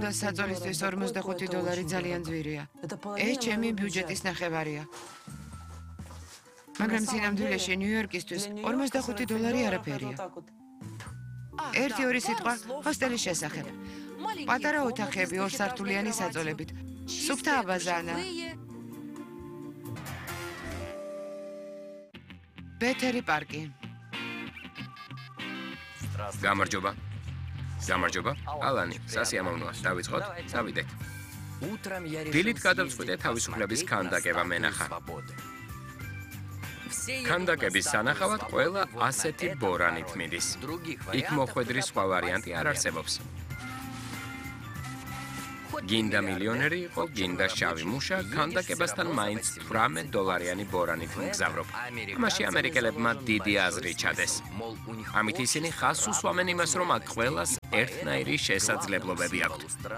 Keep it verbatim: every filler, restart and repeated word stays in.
და საწოლისთვის ორმოცდახუთი დოლარი ძალიან ძვირია. ეს ჩემი ბიუჯეტის ნახევარია. მაგრამ სინამდვილეში ნიუ-იორკისთვის ორმოცდახუთი დოლარი არაფერია. ერთი ორი სიტყვა ჰოსტელის შესახებ. პატარა ოთახები ორსართულიანი საწოლებით. სუფთა აბაზანა. ბეთერი პარკი. გამარჯობა. გამარჯობა. ალანი, სასიამოვნოა. დავიწყოთ. დავიდეთ. დილით გადავწყვიტე თავისუფლების ქანდაკება მენახა. ქანდაკების სანახავად ყველა ასეთი ბორანით მიდის. იქ მოხვედრის სხვა ვარიანტი არ არსებობს. გინდა მილიონერი იყო, გინდა შავი მუშა, ქანდაკებასთან მაინც თვრამეტ დოლარიანი ბორანით მგზავრობ. ამაში ამერიკელებმა დიდი აზრი ჩადეს. ამით ისინი ხაზს უსვამენ იმას, რომ აქ ყველას ერთნაირი შესაძლებლობები აქვთ.